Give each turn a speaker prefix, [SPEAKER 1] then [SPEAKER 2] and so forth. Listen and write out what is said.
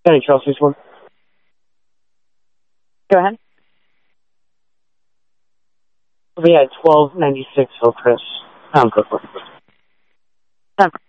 [SPEAKER 1] Johnny Chelsea's one.
[SPEAKER 2] Go ahead.
[SPEAKER 1] We had 1296 Hillcrest. I'm good for it.